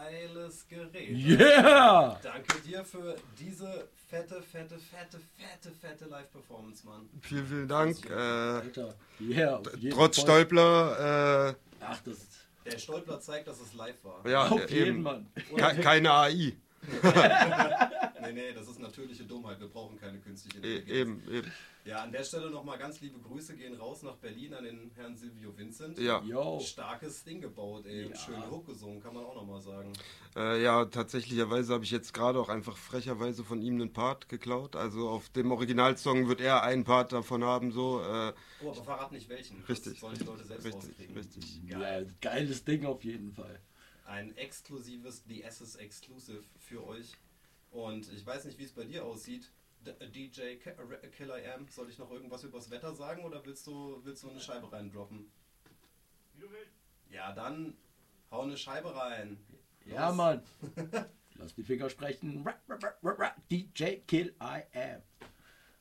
geiles Gerät. Yeah! Danke dir für diese fette Live-Performance, Mann. Vielen Dank. Alter, yeah, auf jeden Trotz Fall. Stolpler, Ach, das ist Der Stolpler zeigt, dass es live war. ja, auf jeden, eben. Mann. Keine AI. Nee, das ist natürliche Dummheit. Wir brauchen keine künstliche Intelligenz. Eben. Ja, an der Stelle nochmal ganz liebe Grüße gehen raus nach Berlin an den Herrn Silvio Vincent. Ja. Yo. Starkes Ding gebaut, ey. Ja. Schöne Hook gesungen, kann man auch nochmal sagen. Ja, tatsächlicherweise habe ich jetzt gerade auch einfach frecherweise von ihm einen Part geklaut. Also auf dem Originalsong wird er einen Part davon haben, so. Oh, aber verrat nicht welchen. Richtig. Das sollen die Leute selbst rauskriegen. Richtig. Ja, geiles Ding auf jeden Fall. Ein exklusives The Asses Exclusive für euch. Und ich weiß nicht, wie es bei dir aussieht. DJ Killer Am, soll ich noch irgendwas übers Wetter sagen oder willst du eine Scheibe reindroppen? Wie du willst. Ja, dann hau eine Scheibe rein. Ja, Los. Mann. Lass die Finger sprechen. DJ Kill I Am.